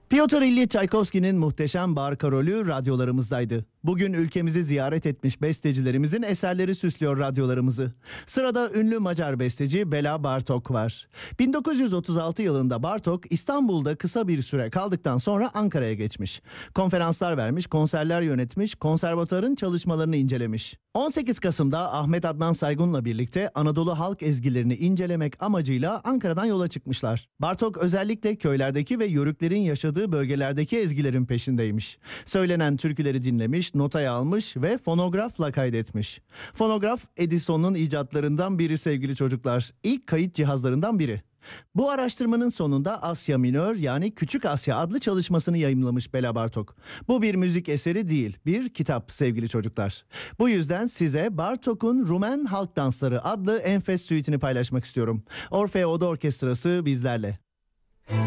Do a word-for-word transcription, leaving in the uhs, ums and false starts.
Pyotr İlyich Çaykovski'nin muhteşem barkarolü radyolarımızdaydı. Bugün ülkemizi ziyaret etmiş bestecilerimizin eserleri süslüyor radyolarımızı. Sırada ünlü Macar besteci Bela Bartok var. bin dokuz yüz otuz altı yılında Bartok İstanbul'da kısa bir süre kaldıktan sonra Ankara'ya geçmiş. Konferanslar vermiş, konserler yönetmiş, konservatuarın çalışmalarını incelemiş. on sekiz Kasım'da Ahmet Adnan Saygun'la birlikte Anadolu halk ezgilerini incelemek amacıyla Ankara'dan yola çıkmışlar. Bartok özellikle köylerdeki ve yörüklerin yaşadığı bölgelerdeki ezgilerin peşindeymiş. Söylenen türküleri dinlemiş, notaya almış ve fonografla kaydetmiş. Fonograf Edison'un icatlarından biri sevgili çocuklar. İlk kayıt cihazlarından biri. Bu araştırmanın sonunda Asya Minör yani Küçük Asya adlı çalışmasını yayımlamış Bela Bartok. Bu bir müzik eseri değil, bir kitap sevgili çocuklar. Bu yüzden size Bartok'un Rumen Halk Dansları adlı enfes süitini paylaşmak istiyorum. Orfeo Oda Orkestrası bizlerle.